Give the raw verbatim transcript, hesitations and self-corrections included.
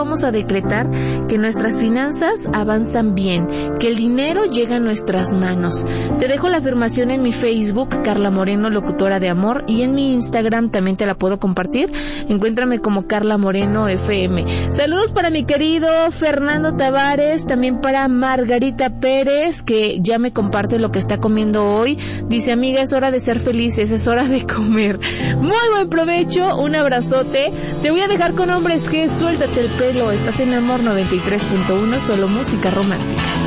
vamos a decretar que nuestras finanzas avanzan bien, que el dinero llega a nuestras manos. Te dejo la afirmación en mi Facebook, Carla Moreno, locutora de amor, y en mi Instagram también te la puedo compartir. Encuéntrame como Carla Moreno F M. Saludos para mi querido Fernando Tavares, también para Margarita Pérez, que ya me comparte lo que está comiendo hoy. Dice, amiga, es hora de ser felices, es hora de comer. Muy buen provecho, un abrazote. Te voy a dejar con Hombres G, suéltate el pelo. Estás en Amor noventa y tres punto uno, solo música romántica.